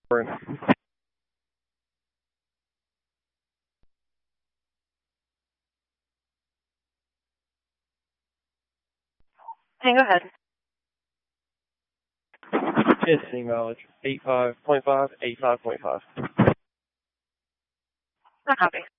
Hey, go ahead. Testing mileage, 85.5, 85.5. Not copy.